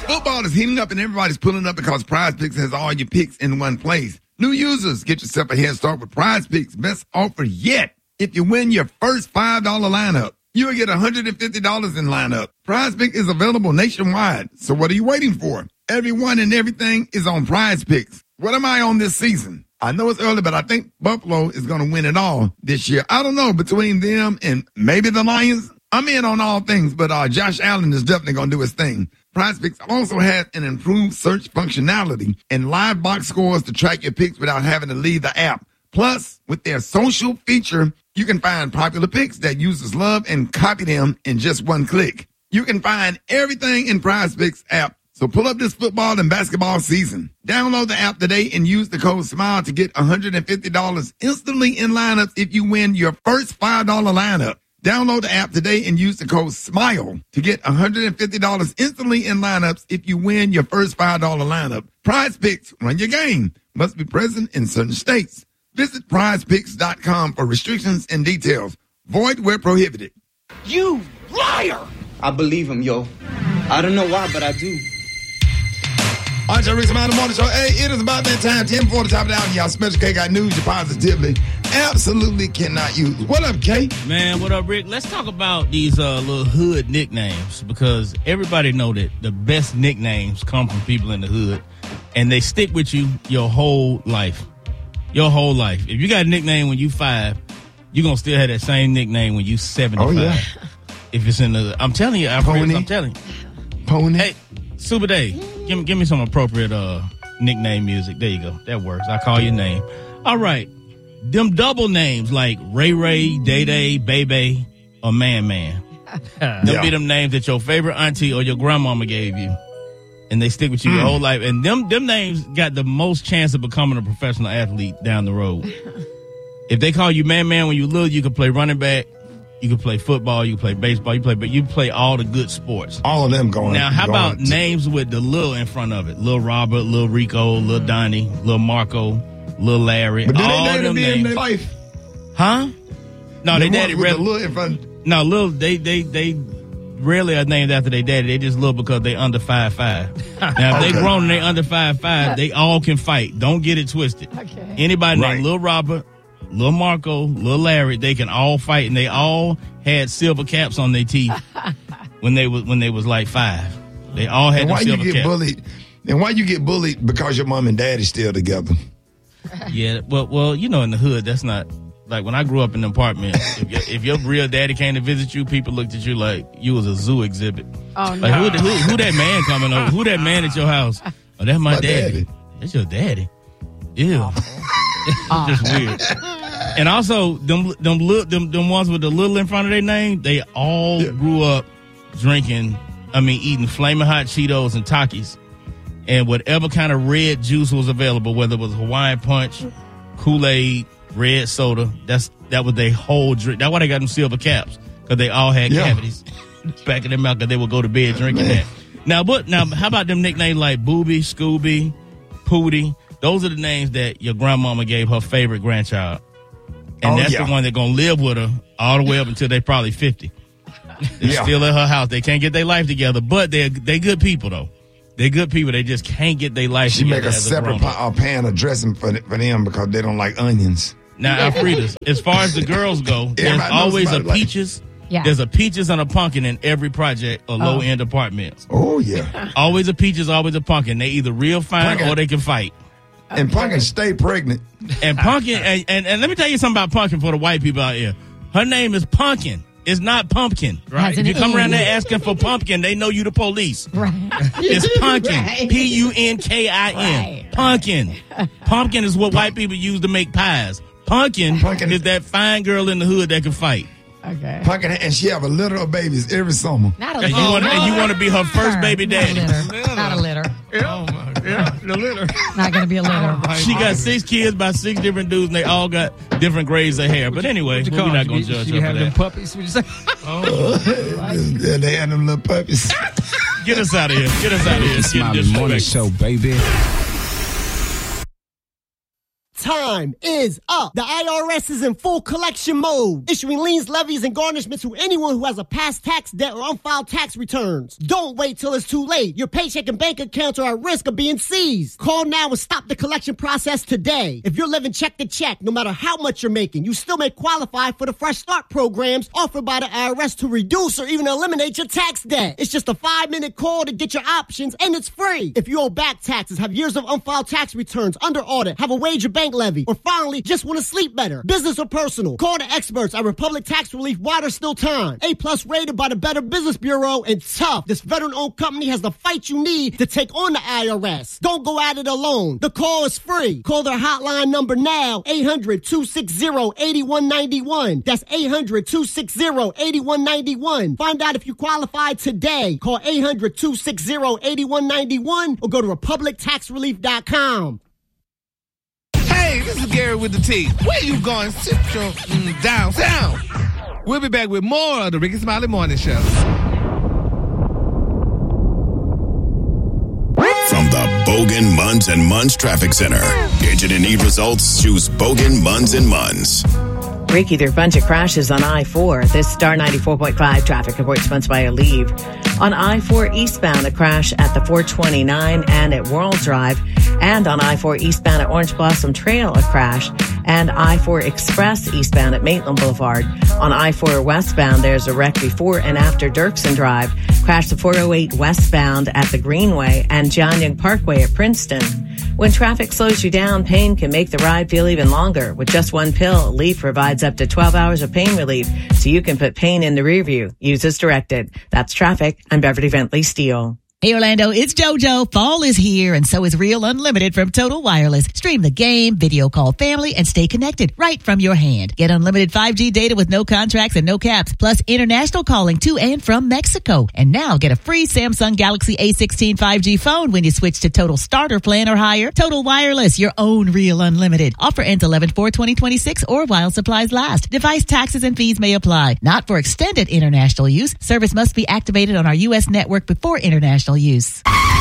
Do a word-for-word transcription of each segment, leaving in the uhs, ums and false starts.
Football is heating up and everybody's pulling up because Prize Picks has all your picks in one place. New users, get yourself a head start with Prize Picks. Best offer yet. If you win your first five dollar lineup, you'll get one hundred fifty dollars in lineup. Prize Picks is available nationwide. So what are you waiting for? Everyone and everything is on Prize Picks. What am I on this season? I know it's early, but I think Buffalo is going to win it all this year. I don't know, between them and maybe the Lions. I'm in on all things, but uh, Josh Allen is definitely going to do his thing. PrizePicks also has an improved search functionality and live box scores to track your picks without having to leave the app. Plus, with their social feature, you can find popular picks that users love and copy them in just one click. You can find everything in PrizePicks app. So pull up this football and basketball season. Download the app today and use the code SMILE to get one hundred fifty dollars instantly in lineups if you win your first five dollar lineup. Download the app today and use the code SMILE to get one hundred fifty dollars instantly in lineups if you win your first five dollar lineup. Prize Picks, run your game. Must be present in certain states. Visit prize picks dot com for restrictions and details. Void where prohibited. You liar! I believe him, yo. I don't know why, but I do. All right, y'all, Rick's Mountain Morning Show. Hey, it is about that time. ten before the top of the hour. Y'all, Special K got news you positively absolutely cannot use. What up, K? Man, what up, Rick? Let's talk about these uh, little hood nicknames, because everybody know that the best nicknames come from people in the hood, and they stick with you your whole life. Your whole life. If you got a nickname when you five, you're going to still have that same nickname when you seventy-five. Oh, yeah. If it's in the, I'm telling you, Pony. I'm telling you. Pony. Hey, Super Day, give me, give me some appropriate uh, nickname music. There you go. That works. I call your name. All right. Them double names like Ray Ray, Day Day, Baby, or Man Man. Them yeah. be them names that your favorite auntie or your grandmama gave you. And they stick with you mm. your whole life. And them them names got the most chance of becoming a professional athlete down the road. If they call you Man Man when you little, you can play running back, you can play football, you can play baseball, you play, but you play all the good sports. All of them going. Now, how going about to... names with the Lil in front of it? Lil Robert, Lil Rico, Lil Donnie, Lil Marco, Lil Larry. But did all they them be names. in their life? Huh? No, they they daddy really. The Lil in front. No, Lil, they they they. Rarely are named after their daddy. They just little because they under five five. Now, if okay. they grown and they under five five, they all can fight. Don't get it twisted. Okay. Anybody right. named Lil Robert, Lil Marco, Lil Larry, they can all fight, and they all had silver caps on their teeth when they was when they was like five. They all had and why silver you get caps. bullied? And why you get bullied because your mom and daddy still together? Yeah, well, well, you know, in the hood, that's not. Like, when I grew up in an apartment, if, your, if your real daddy came to visit you, people looked at you like you was a zoo exhibit. Oh, no. Like, who, who, who that man coming over? Who that man at your house? Oh, that's my, my daddy. daddy. That's your daddy. Ew. Oh. Just weird. And also, them them, little, them them ones with the little in front of their name, they all yeah. grew up drinking, I mean, eating Flamin' Hot Cheetos and Takis. And whatever kind of red juice was available, whether it was Hawaiian Punch, Kool-Aid, red soda, that's that was their whole drink. That's why they got them silver caps, because they all had yeah. cavities back in their mouth, because they would go to bed drinking Man. that. Now, but now, how about them nicknames like Booby, Scooby, Pootie? Those are the names that your grandmama gave her favorite grandchild, and oh, that's yeah. the one that's gonna live with her all the way up until they probably fifty. They're yeah. still at her house. They can't get their life together, but they're they good people though. They're good people. They just can't get their life she together. She make a separate pa- pan of dressing for for them because they don't like onions. Now, Alfredas, as far as the girls go, there's always a peaches. Like, yeah. There's a peaches and a pumpkin in every project or low end oh. apartments. Oh yeah. Always a peaches, always a pumpkin. They either real fine pumpkin. or they can fight. And pumpkin stay pregnant. And pumpkin, and, and, and let me tell you something about pumpkin for the white people out here. Her name is Pumpkin. It's not pumpkin, right? If you come around there asking for pumpkin, they know you the police. Right. It's pumpkin. Right. P U N K I N. Right. Pumpkin. Pumpkin is what white people use to make pies. Pumpkin, Pumpkin is that fine girl in the hood that can fight. Okay. Pumpkin, and she have a litter of babies every summer. Not a and, you want, and you want to be her first baby daddy. Not a litter. Not a litter. Yeah, oh my, yeah, the litter. Not going to be a litter. She got six kids by six different dudes, and they all got different grades of hair. But anyway, we're not going to judge her for have that. Them puppies? What you say? Oh, yeah, they had them little puppies. Get us out of here. Get us out of here. It's my morning show, baby. Time time is up. The I R S is in full collection mode, issuing liens, levies, and garnishments to anyone who has a past tax debt or unfiled tax returns. Don't wait till it's too late. Your paycheck and bank accounts are at risk of being seized. Call now and stop the collection process today. If you're living check to check, no matter how much you're making, you still may qualify for the Fresh Start programs offered by the I R S to reduce or even eliminate your tax debt. It's just a five-minute call to get your options, and it's free. If you owe back taxes, have years of unfiled tax returns, under audit, have a wage or bank levy, or finally just want to sleep better, business or personal, call the experts at Republic Tax Relief while there's still time. A-plus rated by the Better Business Bureau, and tough. This veteran-owned company has the fight you need to take on the I R S. Don't go at it alone. The call is free. Call their hotline number now, eight hundred, two six zero, eight one nine one. That's eight hundred, two six zero, eight one nine one. Find out if you qualify today. Call eight hundred, two six zero, eight one nine one or go to republic tax relief dot com. Hey, this is Gary with the T. Where you going? Sit your mm, downtown. We'll be back with more of the Ricky Smiley Morning Show. From the Bogan, Munz and Munz Traffic Center. Gadget and need results? Choose Bogan, Munz and Munz. Ricky, there are a bunch of crashes on I four. This Star ninety-four point five traffic report sponsored by Aleve. On I four eastbound, a crash at the four twenty-nine and at World Drive. And on I four eastbound at Orange Blossom Trail, a crash. And I four Express eastbound at Maitland Boulevard. On I four westbound, there's a wreck before and after Dirksen Drive. Crash to four oh eight westbound at the Greenway and John Young Parkway at Princeton. When traffic slows you down, pain can make the ride feel even longer. With just one pill, Aleve provides up to twelve hours of pain relief, so you can put pain in the rear view. Use as directed. That's traffic. I'm Beverly Bentley Steele. Hey Orlando, it's JoJo. Fall is here, and so is Real Unlimited from Total Wireless. Stream the game, video call family, and stay connected right from your hand. Get unlimited five G data with no contracts and no caps, plus international calling to and from Mexico. And now get a free Samsung Galaxy A sixteen five G phone when you switch to Total Starter Plan or higher. Total Wireless, your own Real Unlimited. Offer ends eleven four twenty twenty-six or while supplies last. Device taxes and fees may apply. Not for extended international use. Service must be activated on our U S network before international use.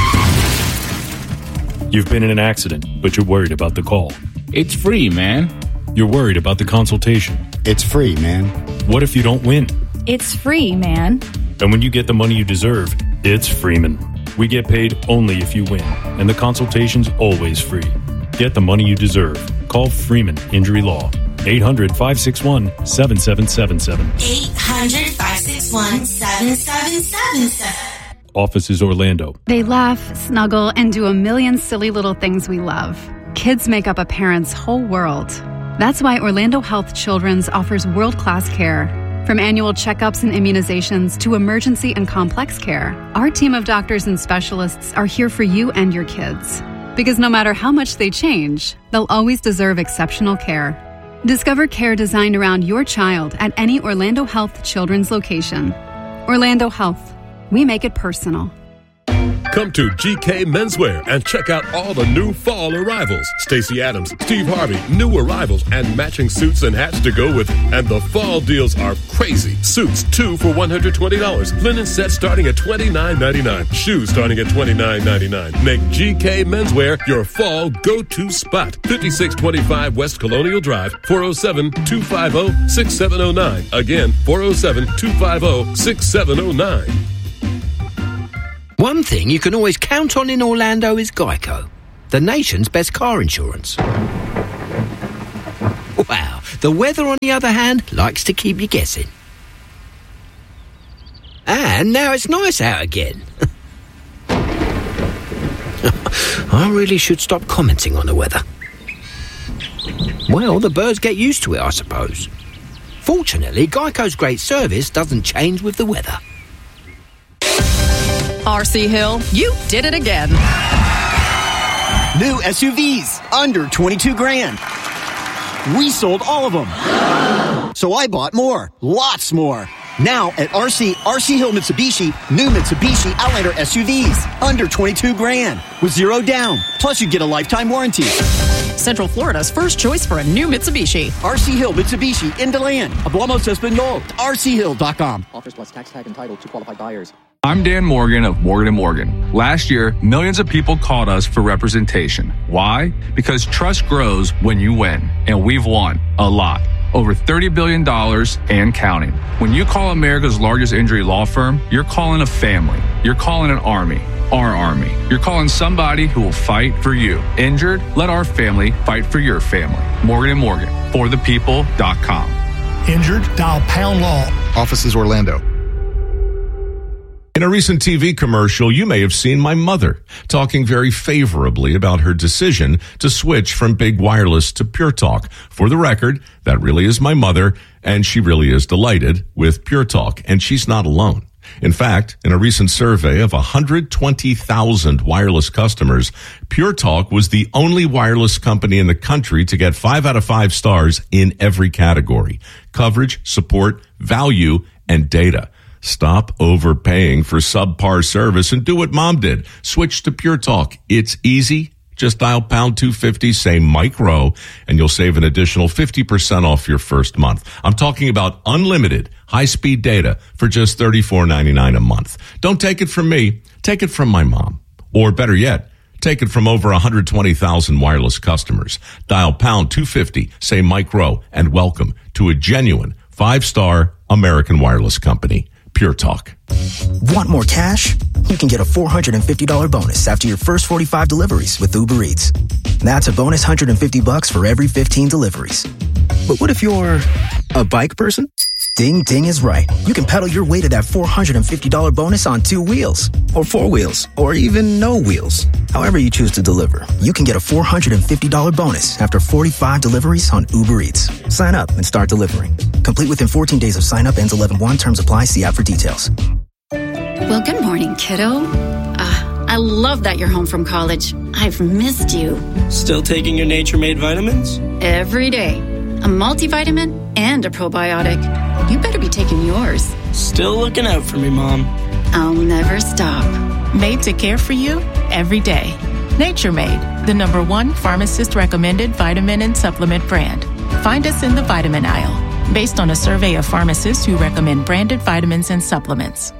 You've been in an accident, but you're worried about the call. It's free, man. You're worried about the consultation. It's free, man. What if you don't win? It's free, man. And when you get the money you deserve, it's Freeman. We get paid only if you win, and the consultation's always free. Get the money you deserve. Call Freeman Injury Law. eight hundred, five six one, seven seven seven seven. eight hundred, five six one, seven seven seven seven. Office is Orlando. They laugh, snuggle, and do a million silly little things we love. Kids make up a parent's whole world. That's why Orlando Health Children's offers world-class care. From annual checkups and immunizations to emergency and complex care, our team of doctors and specialists are here for you and your kids. Because no matter how much they change, they'll always deserve exceptional care. Discover care designed around your child at any Orlando Health Children's location. Orlando Health. We make it personal. Come to G K Menswear and check out all the new fall arrivals. Stacey Adams, Steve Harvey, new arrivals, and matching suits and hats to go with it. And the fall deals are crazy. Suits, two for one hundred twenty dollars. Linen sets starting at twenty-nine ninety-nine. Shoes starting at twenty-nine ninety-nine. Make G K Menswear your fall go-to spot. fifty-six twenty-five West Colonial Drive, four oh seven, two five oh, six seven oh nine. Again, four oh seven, two five oh, six seven oh nine. One thing you can always count on in Orlando is Geico, the nation's best car insurance. Wow, the weather, on the other hand, likes to keep you guessing. And now it's nice out again. I really should stop commenting on the weather. Well, the birds get used to it, I suppose. Fortunately, Geico's great service doesn't change with the weather. R C Hill, you did it again. New S U Vs, under twenty-two grand. We sold all of them. So I bought more, lots more. Now at R C, R C Hill Mitsubishi, new Mitsubishi Outlander S U Vs, under twenty-two grand, with zero down. Plus you get a lifetime warranty. Central Florida's first choice for a new Mitsubishi. R C Hill Mitsubishi in DeLand. Hablamos Espanol. R C Hill dot com. Offers plus tax tag entitled to qualified buyers. I'm Dan Morgan of Morgan and Morgan. Last year, millions of people called us for representation. Why? Because trust grows when you win, and we've won a lot. Over thirty billion dollars and counting. When you call America's largest injury law firm, you're calling a family. You're calling an army. Our army. You're calling somebody who will fight for you. Injured? Let our family fight for your family. Morgan and Morgan. For the people dot com. Injured? Dial Pound Law. Offices Orlando. In a recent T V commercial, you may have seen my mother talking very favorably about her decision to switch from Big Wireless to Pure Talk. For the record, that really is my mother, and she really is delighted with Pure Talk, and she's not alone. In fact, in a recent survey of one hundred twenty thousand wireless customers, Pure Talk was the only wireless company in the country to get five out of five stars in every category: coverage, support, value, and data. Stop overpaying for subpar service and do what Mom did. Switch to Pure Talk. It's easy. Just dial pound two fifty, say Mike Rowe, and you'll save an additional fifty percent off your first month. I'm talking about unlimited high-speed data for just thirty-four ninety-nine a month. Don't take it from me. Take it from my mom. Or better yet, take it from over one hundred twenty thousand wireless customers. Dial pound two fifty, say Mike Rowe, and welcome to a genuine five-star American wireless company. Pure Talk. Want more cash? You can get a four hundred fifty dollars bonus after your first forty-five deliveries with Uber Eats. That's a bonus one hundred fifty bucks for every fifteen deliveries. But what if you're a bike person? Ding Ding is right. You can pedal your way to that four hundred fifty dollars bonus on two wheels, or four wheels, or even no wheels. However you choose to deliver, you can get a four hundred fifty dollars bonus after forty-five deliveries on Uber Eats. Sign up and start delivering. Complete within fourteen days of sign up. Ends eleven one. Terms apply. See app for details. Well, good morning, kiddo. Uh, I love that you're home from college. I've missed you. Still taking your Nature Made vitamins? Every day. A multivitamin and a probiotic. You better be taking yours. Still looking out for me, Mom. I'll never stop. Made to care for you every day. Nature Made, the number one pharmacist-recommended vitamin and supplement brand. Find us in the vitamin aisle, based on a survey of pharmacists who recommend branded vitamins and supplements.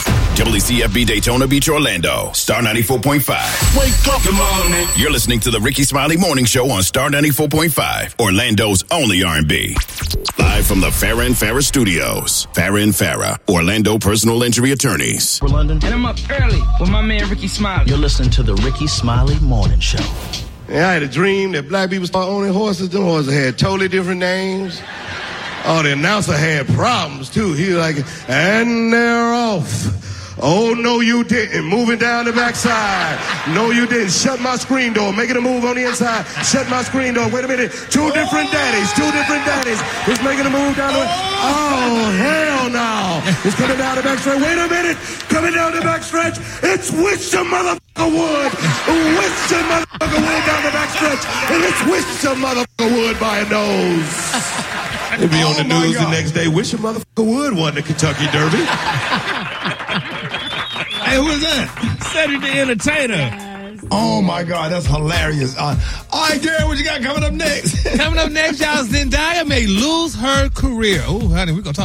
W C F B Daytona Beach, Orlando. Star ninety-four point five. Wake up, good morning. You're listening to the Ricky Smiley Morning Show on Star ninety-four point five, Orlando's only R and B. Live from the Farrah and Farrah Studios. Farrah and Farrah, Orlando personal injury attorneys. For London. And I'm up early with my man Ricky Smiley. You're listening to the Ricky Smiley Morning Show. Yeah, I had a dream that black people start owning horses. Them horses had totally different names. Oh, the announcer had problems, too. He was like, and they're off. Oh, no, you didn't. Moving down the backside. No, you didn't. Shut my screen door. Making a move on the inside. Shut my screen door. Wait a minute. Two different daddies. Two different daddies. He's making a move down the... Oh, hell no. He's coming down the backstretch. Wait a minute. Coming down the backstretch. It's Wish your motherfucker would. Wish your motherfucker would down the backstretch. And it's Wish your motherfucker would by a nose. It'd be on the oh news the next day. Wish your motherfucker would won the Kentucky Derby. Hey, who is that? Cedric the Entertainer. Yes. Oh, my God. That's hilarious. Uh, all right, Gary, what you got coming up next? Coming up next, y'all, Zendaya may lose her career. Oh, honey, we're going to talk